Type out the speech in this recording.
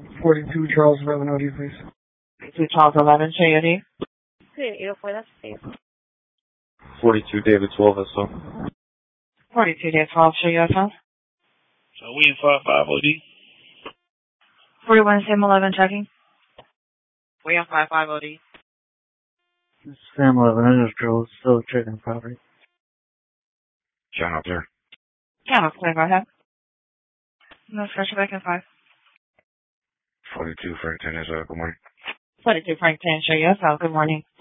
42 Charles 11 OD, please. 2 Charles 11, show your ID. Sí, yo puedo sí. 42 David 12 SO. 42 Day 12, show your phone. So we in 55 OD? 41 Sam 11, checking. We on 55 OD. This is Sam 11, I just drove, still checking property. John out there. Yeah, clear, go ahead. No, special back in 5. 42 Frank 10 is good morning. 42 Frank 10, show your phone, good morning.